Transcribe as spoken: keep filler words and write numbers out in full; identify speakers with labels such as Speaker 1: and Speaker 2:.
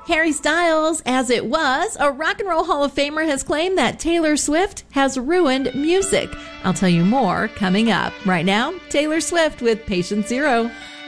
Speaker 1: Harry Styles, As It Was, a Rock and Roll Hall of Famer, has claimed that Taylor Swift has ruined music. I'll tell you more coming up. Right now, Taylor Swift with Patient Zero.